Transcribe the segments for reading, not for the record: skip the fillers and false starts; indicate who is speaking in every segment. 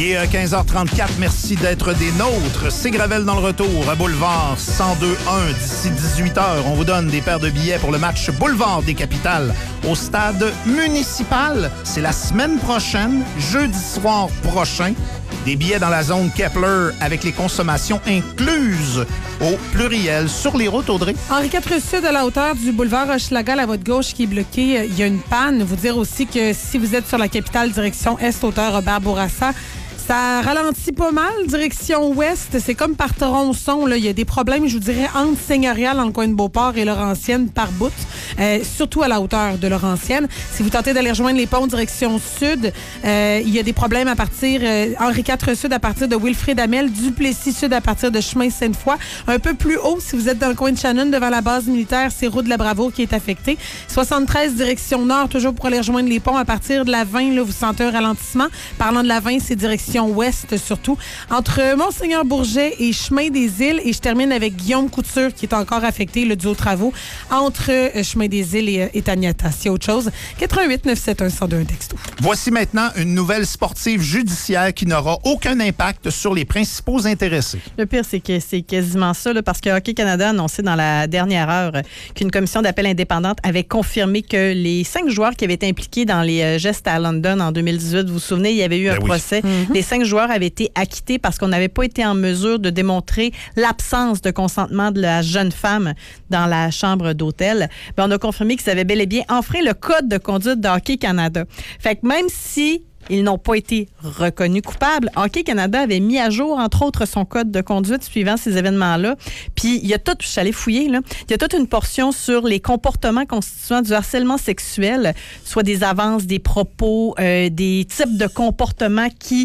Speaker 1: Il est 15h34. Merci d'être des nôtres. C'est Gravel dans le retour à Boulevard 102.1. D'ici 18h, on vous donne des paires de billets pour le match Boulevard des Capitales au stade municipal. C'est la semaine prochaine, jeudi soir prochain. Des billets dans la zone Kepler avec les consommations incluses au pluriel sur les routes, Audrey.
Speaker 2: Henri IV Sud, à la hauteur du boulevard Hochelaga, à votre gauche qui est bloqué, il y a une panne. Vous dire aussi que si vous êtes sur la capitale direction Est, hauteur Robert Bourassa, ça ralentit pas mal, direction ouest. C'est comme par Toronçon. Là. Il y a des problèmes, je vous dirais, entre Seigneurial, dans le coin de Beauport, et Laurentienne, par bout. Surtout à la hauteur de Laurentienne. Si vous tentez d'aller rejoindre les ponts direction sud, il y a des problèmes à partir Henri IV Sud à partir de Wilfrid Hamel, Duplessis Sud à partir de Chemin Sainte-Foy. Un peu plus haut, si vous êtes dans le coin de Shannon, devant la base militaire, c'est Route de la Bravoure qui est affectée. 73 direction nord, toujours pour aller rejoindre les ponts. À partir de la 20, là, vous sentez un ralentissement. Parlant de la 20, c'est direction ouest surtout, entre Monseigneur-Bourget et Chemin des Îles. Et je termine avec Guillaume Couture qui est encore affecté, le duo travaux, entre Chemin des Îles et Taniata. S'il y a autre chose, 88 971 102 texto.
Speaker 1: Voici maintenant une nouvelle sportive judiciaire qui n'aura aucun impact sur les principaux intéressés.
Speaker 3: Le pire, c'est que c'est quasiment ça, là, parce que Hockey Canada a annoncé dans la dernière heure qu'une commission d'appel indépendante avait confirmé que les 5 joueurs qui avaient été impliqués dans les gestes à London en 2018, vous vous souvenez, il y avait eu un procès. Les 5 joueurs avaient été acquittés parce qu'on n'avait pas été en mesure de démontrer l'absence de consentement de la jeune femme dans la chambre d'hôtel. Bien, on a confirmé qu'ils avaient bel et bien enfreint le code de conduite de Hockey Canada. Fait que même si ils n'ont pas été reconnus coupables, Hockey Canada avait mis à jour, entre autres, son code de conduite suivant ces événements-là. Puis, il y a tout, je suis allée fouiller, là, il y a toute une portion sur les comportements constituant du harcèlement sexuel, soit des avances, des propos, des types de comportements qui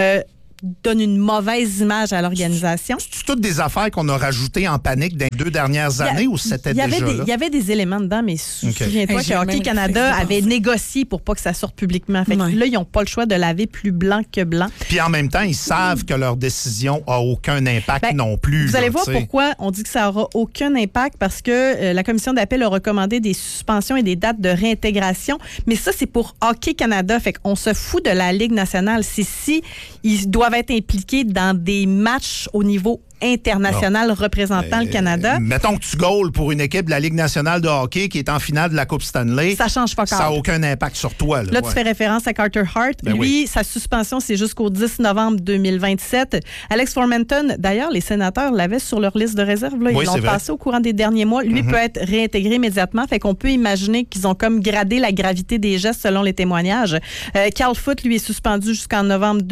Speaker 3: donne une mauvaise image à l'organisation.
Speaker 1: C'est toutes des affaires qu'on a rajoutées en panique dans les 2 dernières années ou c'était déjà là?
Speaker 3: Il y avait des éléments dedans, mais souviens-toi que Hockey Canada avait négocié pour pas que ça sorte publiquement. Fait que là, ils n'ont pas le choix de laver plus blanc que blanc.
Speaker 1: Puis en même temps, ils savent que leur décision n'a aucun impact non plus.
Speaker 3: Vous allez voir pourquoi on dit que ça n'aura aucun impact, parce que la commission d'appel a recommandé des suspensions et des dates de réintégration. Mais ça, c'est pour Hockey Canada. Fait qu'on se fout de la Ligue nationale. C'est si ils doivent être impliqués dans des matchs au niveau international représentant le Canada.
Speaker 1: Mettons que tu goals pour une équipe de la Ligue nationale de hockey qui est en finale de la Coupe Stanley.
Speaker 3: Ça change pas.
Speaker 1: Ça n'a aucun impact sur toi. Là,
Speaker 3: tu fais référence à Carter Hart. Lui, sa suspension, c'est jusqu'au 10 novembre 2027. Alex Formenton, d'ailleurs, les sénateurs l'avaient sur leur liste de réserve. Là. Ils l'ont passé au courant des derniers mois. Lui peut être réintégré immédiatement. Fait qu'on peut imaginer qu'ils ont comme gradé la gravité des gestes selon les témoignages. Cal Foote, lui, est suspendu jusqu'en novembre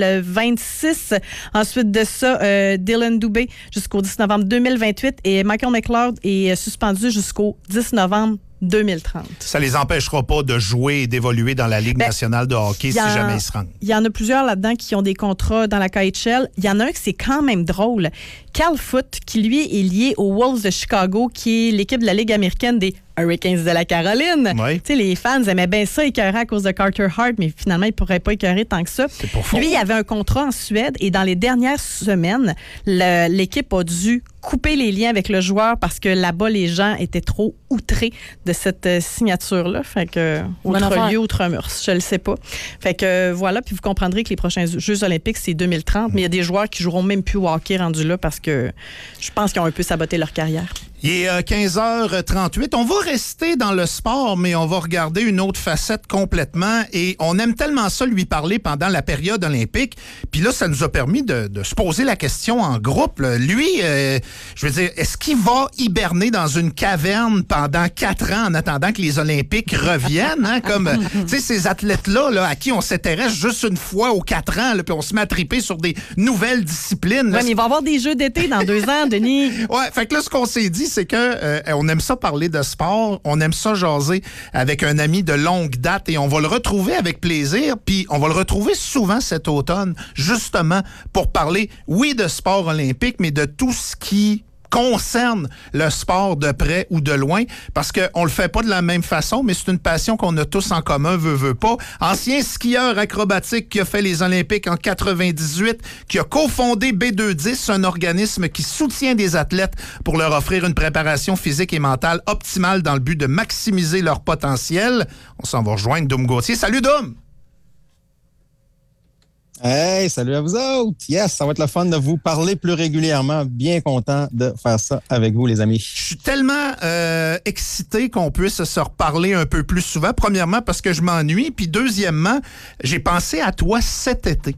Speaker 3: 2026. Ensuite de ça, Dylan Dubé jusqu'au 10 novembre 2028 et Michael McLeod est suspendu jusqu'au 10 novembre 2030.
Speaker 1: Ça les empêchera pas de jouer et d'évoluer dans la Ligue nationale de hockey si jamais ils se rendent.
Speaker 3: Il y en a plusieurs là-dedans qui ont des contrats dans la KHL. Il y en a un qui c'est quand même drôle. Cal Foote, qui lui est lié aux Wolves de Chicago, qui est l'équipe de la Ligue américaine des Hurricanes de la Caroline.
Speaker 1: Oui.
Speaker 3: Tu sais, les fans aimaient bien ça écœurer à cause de Carter Hart, mais finalement, ils ne pourraient pas écœurer tant que ça.
Speaker 1: C'est pour faux.
Speaker 3: Lui, il avait un contrat en Suède et dans les dernières semaines, l'équipe a dû couper les liens avec le joueur parce que là-bas, les gens étaient trop outrés de cette signature-là. Fait que, outre lieu, outre murs, je le sais pas. Fait que voilà, puis vous comprendrez que les prochains Jeux olympiques, c'est 2030, mais il y a des joueurs qui joueront même plus au hockey rendu là parce que je pense qu'ils ont un peu saboté leur carrière.
Speaker 1: Il est 15h38. On va rester dans le sport, mais on va regarder une autre facette complètement. Et on aime tellement ça lui parler pendant la période olympique. Puis là, ça nous a permis de se poser la question en groupe. Là. Lui, je veux dire, est-ce qu'il va hiberner dans une caverne pendant 4 ans en attendant que les Olympiques reviennent? Hein? Comme, tu sais, ces athlètes-là, là, à qui on s'intéresse juste une fois aux 4 ans, là, puis on se met à triper sur des nouvelles disciplines.
Speaker 3: Oui, mais il va y avoir des Jeux d'été dans 2 ans, Denis.
Speaker 1: Ouais, fait que là, ce qu'on s'est dit, c'est que on aime ça parler de sport, on aime ça jaser avec un ami de longue date et on va le retrouver avec plaisir, puis on va le retrouver souvent cet automne, justement pour parler, oui, de sport olympique, mais de tout ce qui concerne le sport de près ou de loin, parce qu'on le fait pas de la même façon, mais c'est une passion qu'on a tous en commun, veut pas. Ancien skieur acrobatique qui a fait les Olympiques en 98, qui a cofondé B210, un organisme qui soutient des athlètes pour leur offrir une préparation physique et mentale optimale dans le but de maximiser leur potentiel. On s'en va rejoindre Doom Gauthier. Salut Doom!
Speaker 4: Hey! Hey, salut à vous autres. Yes, ça va être le fun de vous parler plus régulièrement. Bien content de faire ça avec vous, les amis.
Speaker 1: Je suis tellement excité qu'on puisse se reparler un peu plus souvent. Premièrement, parce que je m'ennuie. Puis deuxièmement, j'ai pensé à toi cet été.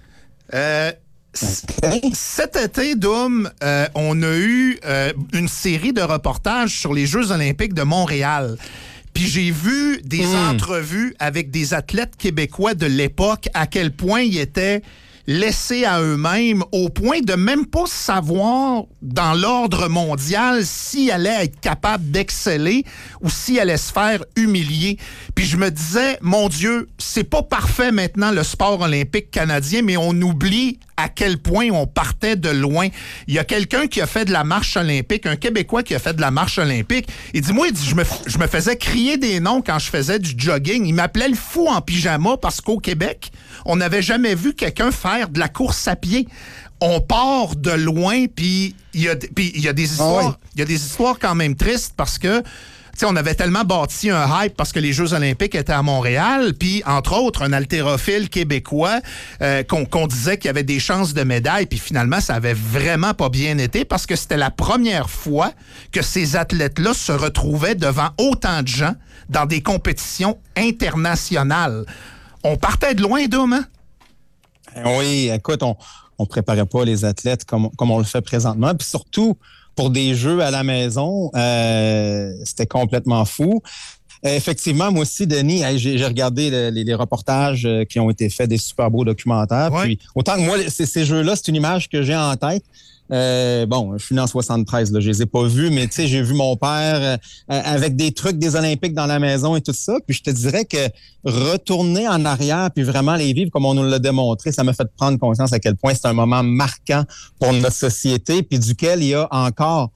Speaker 1: Cet été, Doom, on a eu une série de reportages sur les Jeux olympiques de Montréal. Puis j'ai vu des entrevues avec des athlètes québécois de l'époque, à quel point ils étaient laissés à eux-mêmes, au point de même pas savoir dans l'ordre mondial s'ils allaient être capables d'exceller ou s'ils allaient se faire humilier. Puis je me disais, mon Dieu, c'est pas parfait maintenant le sport olympique canadien, mais on oublie à quel point on partait de loin. Il y a quelqu'un qui a fait de la marche olympique, un Québécois qui a fait de la marche olympique. Il dit, moi, je me faisais crier des noms quand je faisais du jogging. Il m'appelait le fou en pyjama parce qu'au Québec, on n'avait jamais vu quelqu'un faire de la course à pied. On part de loin, puis il y a des histoires, il y a des histoires quand même tristes parce que on avait tellement bâti un hype parce que les Jeux olympiques étaient à Montréal, puis entre autres, un haltérophile québécois qu'on disait qu'il y avait des chances de médaille, puis finalement, ça avait vraiment pas bien été parce que c'était la première fois que ces athlètes-là se retrouvaient devant autant de gens dans des compétitions internationales. On partait de loin, Dom, hein?
Speaker 4: Oui, écoute, on préparait pas les athlètes comme on le fait présentement, puis surtout pour des jeux à la maison, c'était complètement fou. Effectivement, moi aussi, Denis, j'ai regardé les reportages qui ont été faits, des super beaux documentaires. Ouais. Puis autant que moi, ces jeux-là, c'est une image que j'ai en tête. Bon, je suis né en 73, là, je les ai pas vus, mais tu sais, j'ai vu mon père avec des trucs des Olympiques dans la maison et tout ça. Puis je te dirais que retourner en arrière puis vraiment les vivre comme on nous l'a démontré, ça m'a fait prendre conscience à quel point c'est un moment marquant pour notre société puis duquel il y a encore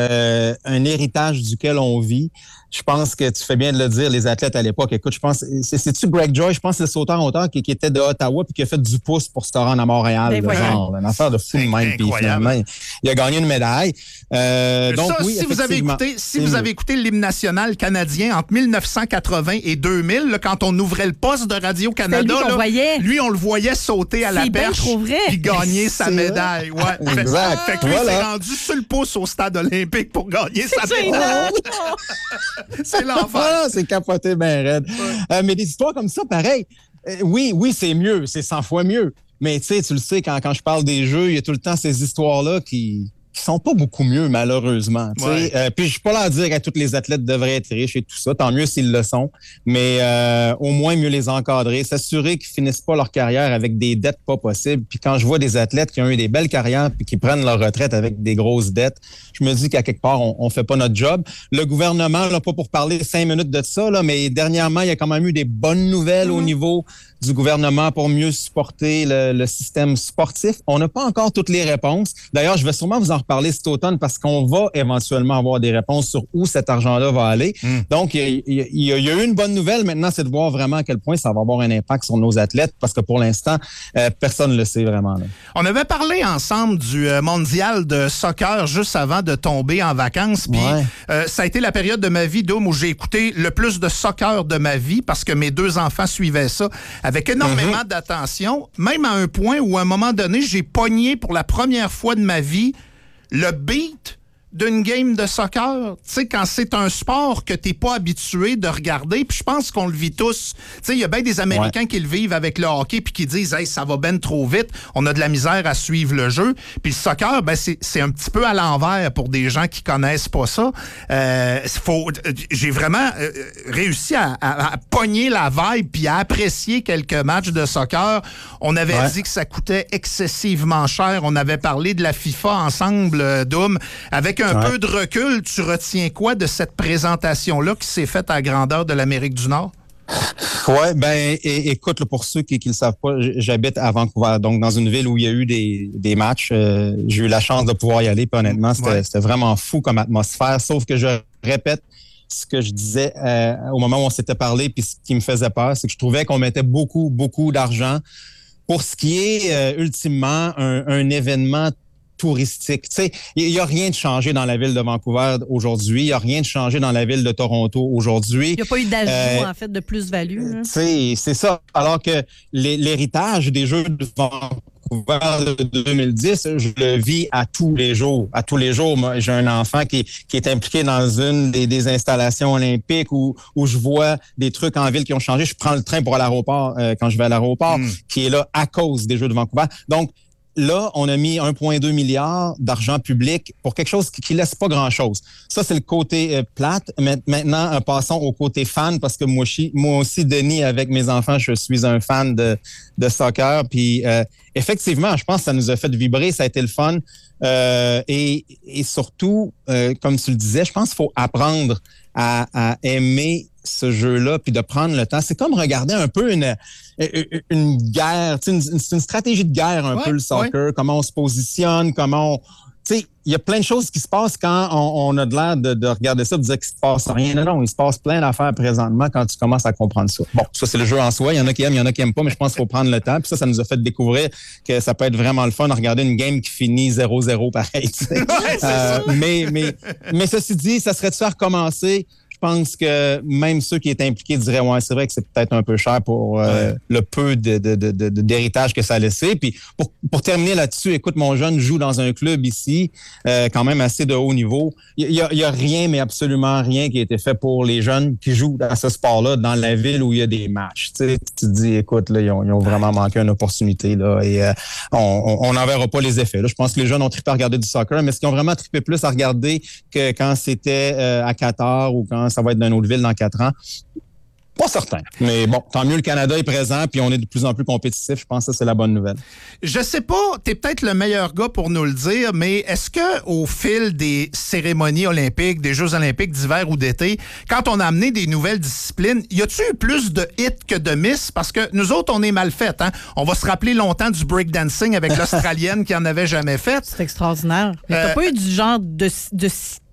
Speaker 4: un héritage duquel on vit. Je pense que tu fais bien de le dire, les athlètes à l'époque. Écoute, je pense, c'est-tu Greg Joy? Je pense que c'est le sauteur-auteur qui était de Ottawa puis qui a fait du pouce pour se rendre à Montréal. Genre, une affaire de fou de même. Puis finalement, il a gagné une médaille. Donc,
Speaker 1: ça,
Speaker 4: oui,
Speaker 1: si vous avez écouté l'hymne national canadien entre 1980 et 2000, là, quand on ouvrait le poste de Radio-Canada, lui, on le voyait sauter à la perche puis gagner sa médaille. Ouais. Fait que lui, s'est rendu sur le pouce au stade olympique pour gagner sa médaille. C'est l'enfer.
Speaker 4: Ah, c'est capoté ben raide. Ouais. Mais des histoires comme ça, pareil, oui, c'est mieux, c'est 100 fois mieux. Mais tu le sais, quand je parle des jeux, il y a tout le temps ces histoires-là qui sont pas beaucoup mieux, malheureusement. Ouais. Puis je suis pas là à dire que tous les athlètes devraient être riches et tout ça. Tant mieux s'ils le sont. Mais au moins mieux les encadrer, s'assurer qu'ils finissent pas leur carrière avec des dettes pas possibles. Puis quand je vois des athlètes qui ont eu des belles carrières puis qui prennent leur retraite avec des grosses dettes, je me dis qu'à quelque part, on fait pas notre job. Le gouvernement, là, pas pour parler 5 minutes de ça, là, mais dernièrement, il y a quand même eu des bonnes nouvelles au niveau du gouvernement pour mieux supporter le système sportif. On n'a pas encore toutes les réponses. D'ailleurs, je vais sûrement vous en reparler cet automne parce qu'on va éventuellement avoir des réponses sur où cet argent-là va aller. Donc, il y a eu une bonne nouvelle. Maintenant, c'est de voir vraiment à quel point ça va avoir un impact sur nos athlètes parce que pour l'instant, personne ne le sait vraiment. Là.
Speaker 1: On avait parlé ensemble du mondial de soccer juste avant de tomber en vacances. Puis ça a été la période de ma vie, Dom, où j'ai écouté le plus de soccer de ma vie parce que mes 2 enfants suivaient ça avec énormément d'attention, même à un point où, à un moment donné, j'ai pogné pour la première fois de ma vie le beat d'une game de soccer. Tu sais, quand c'est un sport que t'es pas habitué de regarder, puis je pense qu'on le vit tous. Tu sais, il y a bien des Américains qui le vivent avec le hockey puis qui disent « Hey, ça va ben trop vite, on a de la misère à suivre le jeu. » Puis le soccer, ben c'est un petit peu à l'envers pour des gens qui connaissent pas ça. J'ai vraiment réussi à pogner la vibe puis à apprécier quelques matchs de soccer. On avait dit que ça coûtait excessivement cher. On avait parlé de la FIFA ensemble, Doom. Avec un peu de recul, tu retiens quoi de cette présentation-là qui s'est faite à la grandeur de l'Amérique du Nord?
Speaker 4: Ouais, ben écoute, là, pour ceux qui le savent pas, j'habite à Vancouver, donc dans une ville où il y a eu des matchs. J'ai eu la chance de pouvoir y aller, puis honnêtement, c'était vraiment fou comme atmosphère, sauf que je répète ce que je disais au moment où on s'était parlé, puis ce qui me faisait peur, c'est que je trouvais qu'on mettait beaucoup d'argent pour ce qui est ultimement un événement touristique. Tu sais, il y a rien de changé dans la ville de Vancouver aujourd'hui. Il y a rien de changé dans la ville de Toronto aujourd'hui.
Speaker 3: Il n'y a pas eu d'ajout, en fait, de plus-value.
Speaker 4: Tu sais, c'est ça. Alors que l'héritage des Jeux de Vancouver de 2010, je le vis à tous les jours. À tous les jours, moi, j'ai un enfant qui est impliqué dans une des installations olympiques où je vois des trucs en ville qui ont changé. Je prends le train pour l'aéroport quand je vais à l'aéroport, qui est là à cause des Jeux de Vancouver. Donc, là, on a mis 1,2 milliard d'argent public pour quelque chose qui laisse pas grand-chose. Ça, c'est le côté plate. Maintenant, passons au côté fan, parce que moi aussi, Denis, avec mes enfants, je suis un fan de soccer. Puis, effectivement, je pense que ça nous a fait vibrer, ça a été le fun. Et surtout, comme tu le disais, je pense qu'il faut apprendre à aimer ce jeu-là, puis de prendre le temps. C'est comme regarder un peu une guerre, c'est une stratégie de guerre un peu le soccer, comment on se positionne, tu sais, il y a plein de choses qui se passent quand on a de l'air de regarder ça, de dire qu'il se passe rien. Non, il se passe plein d'affaires présentement quand tu commences à comprendre ça. Bon, ça, c'est le jeu en soi. Il y en a qui aiment, il y en a qui aiment pas, mais je pense qu'il faut prendre le temps. Puis ça nous a fait découvrir que ça peut être vraiment le fun de regarder une game qui finit 0-0 pareil. Mais ceci dit, ça serait de faire recommencer. Je pense que même ceux qui étaient impliqués diraient ouais, c'est vrai que c'est peut-être un peu cher pour le peu d'héritage que ça a laissé. Puis pour terminer là-dessus, écoute, mon jeune joue dans un club ici, quand même assez de haut niveau. Il y a rien, mais absolument rien qui a été fait pour les jeunes qui jouent à ce sport-là dans la ville où il y a des matchs. Tu sais, tu te dis, écoute, là, ils ont vraiment manqué une opportunité là, et on n'en verra pas les effets. Là. Je pense que les jeunes ont trippé à regarder du soccer, mais est-ce qu'ils ont vraiment trippé plus à regarder que quand c'était à Qatar ou quand ça va être dans une autre ville dans 4 ans? Pas certain. Mais bon, tant mieux, le Canada est présent puis on est de plus en plus compétitif. Je pense que ça, c'est la bonne nouvelle.
Speaker 1: Je sais pas, t'es peut-être le meilleur gars pour nous le dire, mais est-ce que au fil des cérémonies olympiques, des Jeux olympiques d'hiver ou d'été, quand on a amené des nouvelles disciplines, y a-tu eu plus de hits que de miss? Parce que nous autres, on est mal fait. Hein? On va se rappeler longtemps du breakdancing avec l'Australienne qui en avait jamais fait.
Speaker 3: C'est extraordinaire. Mais t'as pas eu du genre de